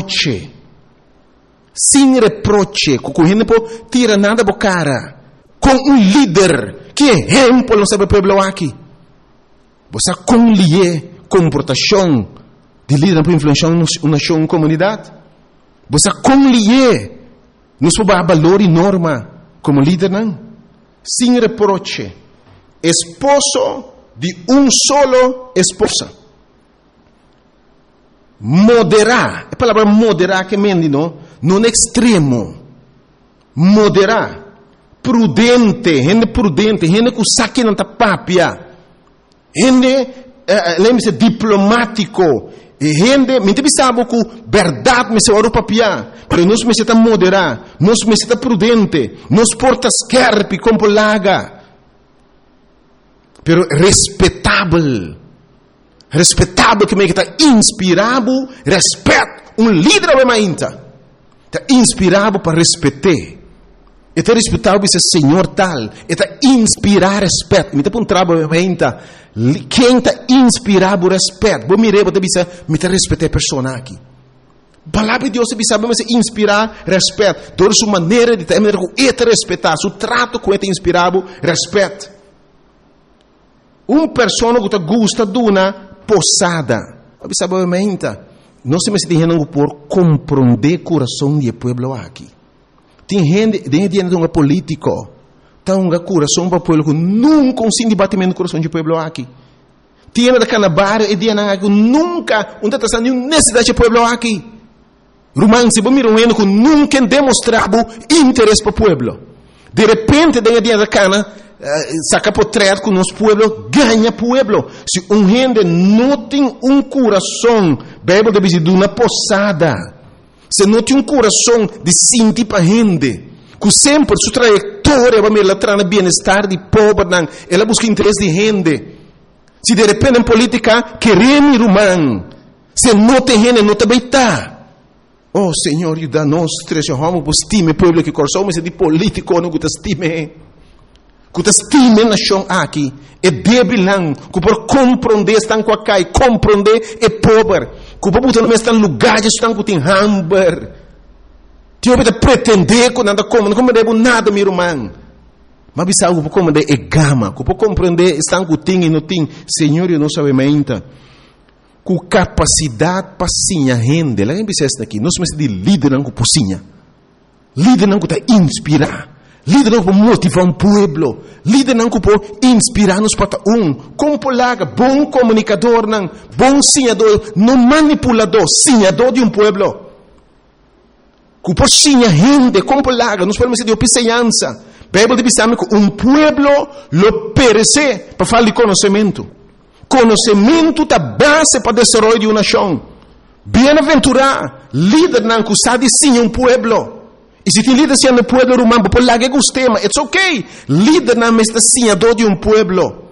reproche. Sem reproche. Correndo por tira nada por cara. Com líder. Que exemplo não sabe o povo aqui. Você conlie comportação de líder para influenciar uma comunidade. Você conlie nos valor e norma como líder não. Sem reproche. Esposo de solo esposa. Moderar. A palavra moderar que mendi não extremo. Moderar. Prudente, gente que saque na tapapia. Gente, lembre-se, diplomático. Gente, me sabe que verdade me se ora papia. Pero nós me se moderar, nós me se prudente, nós porta scarpi como laga. Pero respeitável que me está inspirado, respeito, líder é mais está inspirado para respeitar. Está respeitado para ser Senhor tal, está inspirado respeito. Me está um trabalho quem está inspirado respeito. Vou mirar, vou dizer, me está respeitar a pessoa aqui. Palavra de Deus sabe me inspirar respeito. Toda sua maneira de ter respeitar, seu trato com ele inspirado respeito. Pessoa que gosta de uma posada. Sabe, não se me está por compreender o coração do povo aqui. Tem gente que é político. Tem um coração para o povo que nunca se debatimento no coração do povo aqui. Tem da canabar e tem que nunca está nenhuma necessidade do povo aqui. Romance, vou mirar que nunca demonstrava interesse para o povo. De repente, tem da cana saca portrait com nosso povo, ganha povo. Se gente não tem coração, Bíblia deve dizer de uma posada. Se não tem coração de sentir para gente, que sempre sua trajetória vai me levar no bem-estar de povo, ela busca interesse de gente. Se de repente em política queremos romano, se não tem gente, não também está. Oh Senhor, ajuda-nos, vamos estime povo que coração, mas de político não que estime. Que estime nação aqui, é débil não, que por compreender estão com a cai, compreender é pobre, que por botar no estão lugares estão com tem hamburger. Tio pode pretender que nada como, não compreendo nada meu irmão. Mas bisa algo por compreender é gama, que por compreender estão com tem e não tem, Senhor, eu não sabe ainda. Com capacidade para sinha rende, lá em Bicesta aqui, nós somos de líder não com pocinha, líder não com tá inspirar. Líder não para motivar um povo, líder não para inspirar-nos para como polaga, bom comunicador, não, bom sinhador, não manipulador, sinhador de um povo. Que por sinha rende, como polaga, nós podemos dizer de opicenhança. Bíblia diz que um povo lo perece para falar de conhecimento. Conhecimento é a base para o desenvolvimento de uma nação. Bem-aventurado, líder não que sabe sinha um povo. E se tem líder sendo povo romano, por lá que gostema, it's okay. Líder não é senhador de um povo,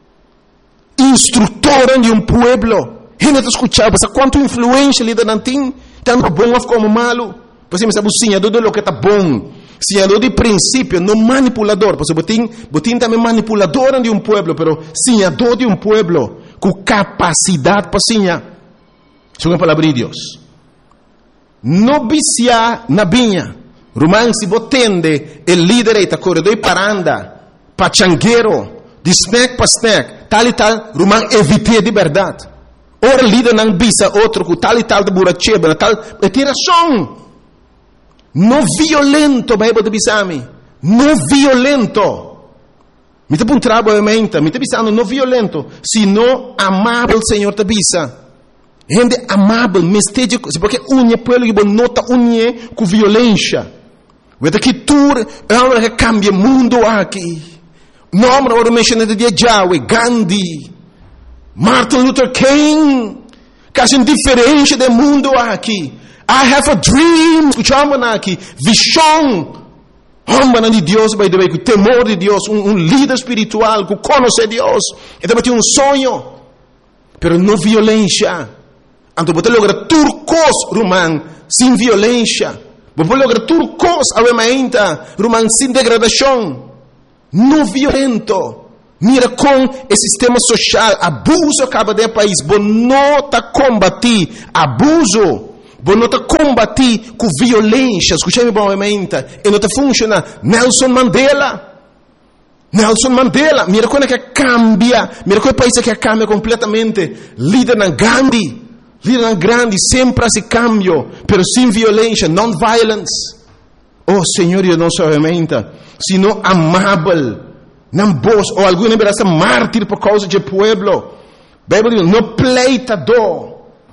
instrutor de um povo. Gente está escutando, mas quanto influência líder não tem, tanto bom como malo. Você me sabe o senhador de lo que está bom, senhador de princípio, não manipulador. Você botin também manipulador de um povo, pero senhador de um povo com capacidade para senhar. Isso é a palavra de Deus. Não viciar na vinha. Romano se botende el líder está corredor paranda, pachangueiro, de snack para snack, tal e tal, Romano evite de verdade. Ora líder não bisa outro com tal e tal de buracheba, tal, é tiração. Não violento, Bíblia de bisami. Não violento. Me está um trabalho me está bisando não violento, sino amável, Senhor te bisa. Gente amável, mesteja, porque unha pelo que nota unha com violência. Vede que tudo é que cambia o mundo aqui. Nome agora mencionado de Yahweh, Gandhi, Martin Luther King, quase indiferente do mundo aqui. I have a dream, escutamos aqui, visão. Homem de Deus, by the way, com temor de Deus, líder espiritual, que conhece Deus. Então tem sonho, pero não violência. Então você logra turcos, romano, sem violência. Você logra turcos, ainda, romano, sem degradação. Não violento. Mira com o sistema social, abuso acaba de país, você não está combater abuso. Bom, não está combater com violência, escutei-me bem, e não está funcionando. Nelson Mandela, mira quando que cambia, mira qual país que cambia completamente. Líder na Gandhi, líder na grande, sempre esse cambio, pero sem violência, non-violence. Oh, Senhor, eu não somente, sino amável, não vos, ou alguém verá mártir por causa do pueblo. Bíblia diz, não pleitador.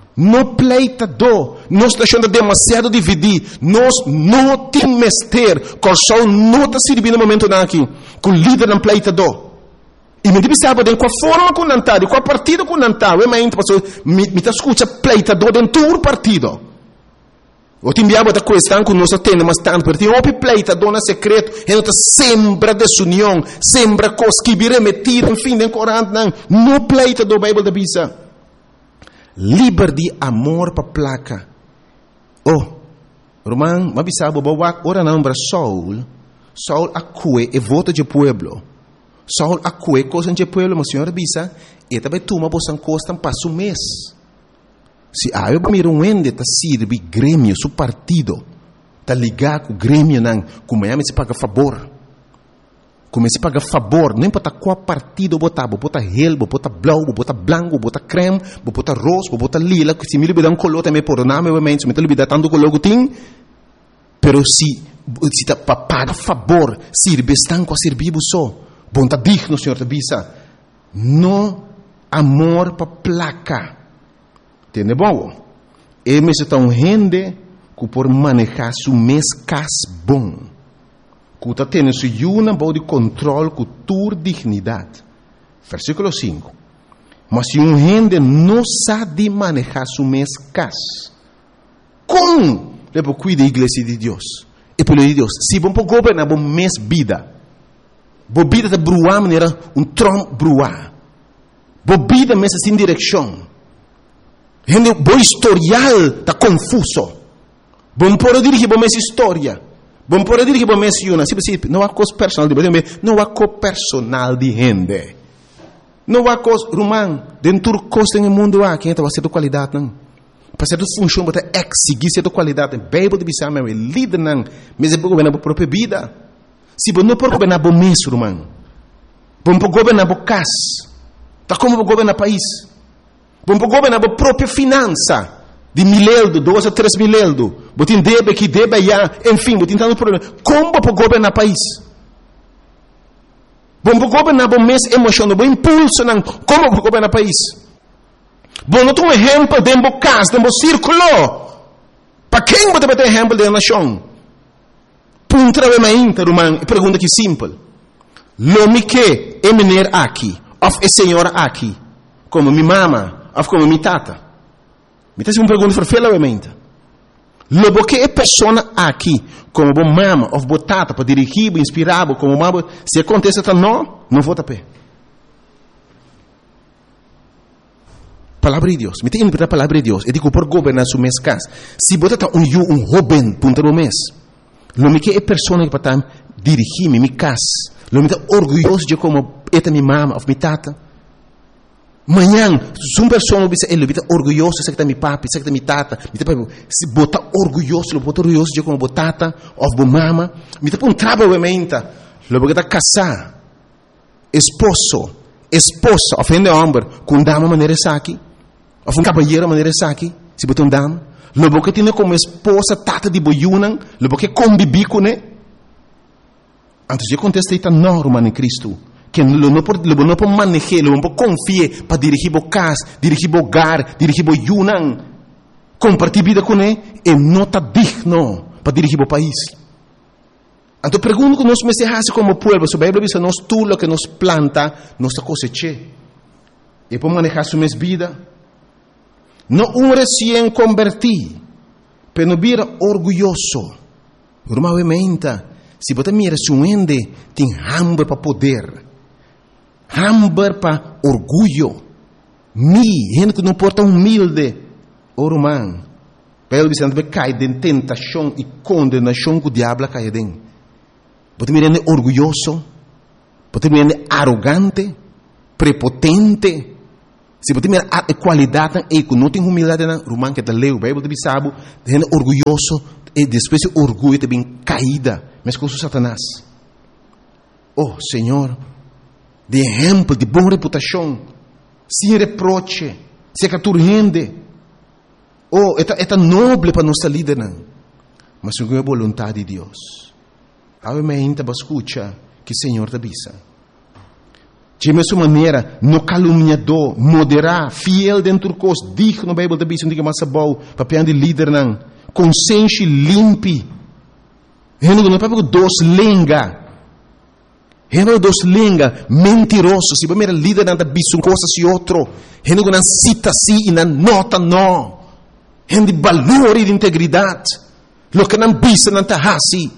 Nós estamos achando demasiado dividir. Nós não temos mestre. Coração não está servindo no momento aqui. Com o líder não pleitador. E me diz, sabe, de qual forma com nantar, de qual partido com nantar. Eu me escuta pleitador dentro do partido. Eu te enviava da questão que nós temos, mas tanto, porque tem um pleitador na secreto, e nós sembra desunião, sembra coisas que virem metidas, enfim, em Corão, não pleitador, Bíblia da Bisa. Liberdade, amor para placa. Oh, Roman, mas sabe, ora não para Saul acue e vota de pueblo. Saul acue coisa de pueblo, mas senhora bisa, e também toma bosan costa passo mês. Se eu miro ende tá sirve grêmio, su partido, tá ligado com o grêmio não, como é se paga favor. Como se paga favor, não importa qual partido botar, bota relbo, bota blau, bota branco, bota creme, bota rosa, bota lila, que se me libera color também por nome, obviamente, se me libera tanto color que tem, pero se tá paga favor, sirve estão com a servir só, bom tá digno, senhor Tabisa, no amor para placa, entende bom? E me se tá gente que por manejar su mês cas bom. Que está tendo uma boa de controle com tua dignidade. Versículo 5. Mas se gente não sabe manejar seu mês casa, como depois cuida da igreja de Deus? E pelo de Deus, se vamos governar bom mês vida, boa vida de bruar maneira trom bruar, boa vida mês sem direção, gente bom historial está confuso, bom por dirigir bom mês história. Bom, por dizer que bom menciona, não há coisa personal de não há coisa personal de gente. Não há coisa, Romão, dentro do coisa no mundo há, quem vai ser de qualidade, não. Para ser de função, para exigir ser de qualidade, Bíblia de Bissau, meu líder, não. Mas é para governar a própria vida. Se você não pode governar bom mês, Romão, bom para governar bom casa, tá como para governar o país, bom para governar a própria finança. De 1.000 euros, 2 a 3 mil euros. Botin debe, que debe, já. Enfim, botin tanto problema. Como para governar o país? Bom para governar o mês emocional, bom impulso, não. Como para governar o país? Bom, não tem um exemplo de um caso, de um círculo. Para quem você vai ter exemplo da nação? Punta de uma interromã, pergunta que simples. Lo que é menino aqui, ou é senhora aqui, como minha mama, ou como minha tata. Me está uma pergunta obviamente. Logo que é pessoa aqui, como bom mama, ou botata, para dirigir, inspirar, como mama, se acontece, não vota pé. Palavra de Deus. Me tem que interpretar a palavra de Deus. Eu digo, por governar su mês casa. Se botata um jovem, punta do mês. Logo que é pessoa que para dirigir minha casa. Logo que está orgulhoso de como é minha mama, ou minha tata. Manhã, se uma pessoa ele está orgulhoso, sei que está meu papi, sei que está minha tata, se bota orgulhoso de como botata, ou bo mama, me está um trabalho obviamente, logo que está casar, esposa, ofende homem, com dama maneira aqui, ou um cabalheiro maneira aqui, se bota dama, logo que tem como esposa tata de boiunan, logo que convive com ele, antes de contestar está normal em Cristo. Que não pode manejar, não pode confiar para dirigir o casa, dirigir o hogar, dirigir o yunan, compartilhar vida com ele, e não está digno para dirigir o país. Então, pergunto que nós mensagem como povo, se a Bíblia diz que nós tudo o que nos planta, nós cosecha. E para manejar sua vida, não recém convertido, mas não vira orgulhoso. Normalmente, se você mira se ende, tem hambre para poder. Hambre para orgulho. Gente que não porta humilde. Romano. Pelo que cai de tentação e condenação que o diabo cai dentro. Você me rende orgulhoso. Você me rende arrogante. Prepotente. Se você tem a qualidade e não tem humildade, Romano que está leu, Bíblia de Bissabo, é orgulhoso e depois o orgulho também caída, mas com o Satanás. Oh, Senhor, de exemplo, de boa reputação, sem reproche, sem caturrende. Oh, é nobre para nossa líder, mas segundo a vontade de Deus. Obviamente, você escuta que o Senhor te avisa. De mesma maneira, no caluniador, moderar, fiel dentro do curso, digno, a Bíblia diz, não diga mais bom, papel de líder, não. Consciência limpe. Não é para dois lenga. Não dois lenga, mentiroso. Se você é líder, não diz uma coisa e outra. Não cita assim e não nota não. Não de valor e de integridade. Lo que não diz, não está assim.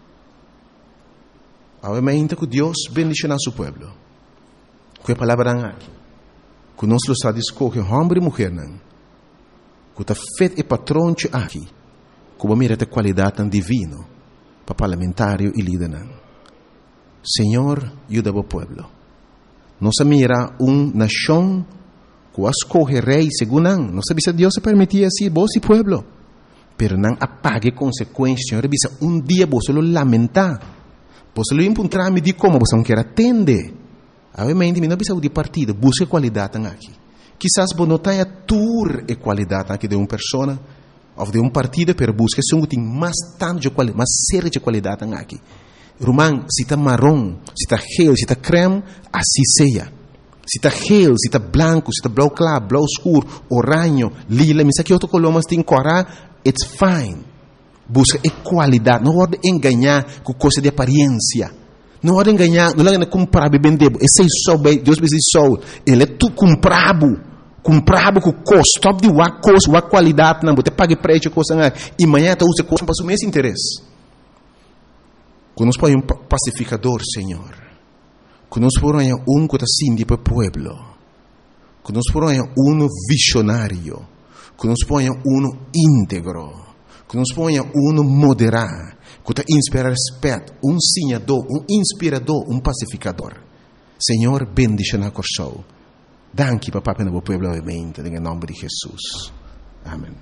Obviamente que Deus bendicionar seu povo. Com a palavra aqui. Que nós lo está escolher homem e mulher, não. Que está feito e patrão aqui. Que vai mirar a qualidade divina para parlamentário e líder, não. Senhor, ajuda o povo. Nossa mira nação que escolhe rei segundo não. Não sabe se Deus se permitia assim, vos e povo. Pero não apague consequências. Senhor, dia você lo lamentar. Você lo encontrar me de como você não quer atender. Obviamente, não precisa de partido, busque qualidade aqui. Quizás você não tenha tour e qualidade aqui de uma pessoa ou de um partido, pero busque se tem mais tanto de qualidade, mais séria de qualidade aqui. Romano, se está marrom, se está gel, se está creme, assim seja. Se está gel, se está branco, se está blau claro, blau escuro, oranho, lila, mas aqui outro color, mas tem corar, it's fine. Busca qualidade, não pode enganar com coisa de aparência. Não pode enganar, não é comprar e vender. Esse é só, Deus me diz só, ele é tu comprado com custo, top de uma coisa, uma qualidade, não, você paga preço, coisa, e amanhã você usa coisa para o mesmo interesse. Que nos põe pacificador, Senhor. Que nos põe que está síndico para o povo. Que nos põe visionário. Que nos põe íntegro. Que nos põe moderar. Que está inspira respeito. Sinhador, inspirador, pacificador. Senhor, bendice na corção. Danke, papá, para o povo, obviamente, em nome de Jesus. Amém.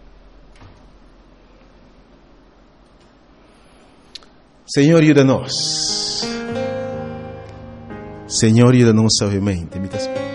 Senhor, ajuda-nos. Senhor, ajuda-nos, obviamente.